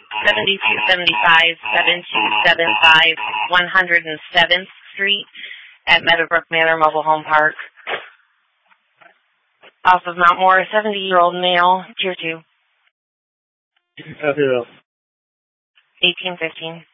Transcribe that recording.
7275 7275 107th Street at Meadowbrook Manor Mobile Home Park. Off of Mount Moore, 70-year-old male, tier 2. 1815.